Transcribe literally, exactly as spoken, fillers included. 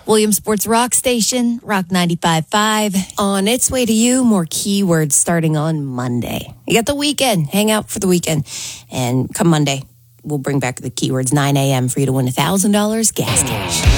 Williams Sports Rock Station, Rock ninety-five point five. On its way to you, more keywords starting on Monday. You got the weekend. Hang out for the weekend. And come Monday, we'll bring back the keywords nine a.m. for you to win one thousand dollars gas cash.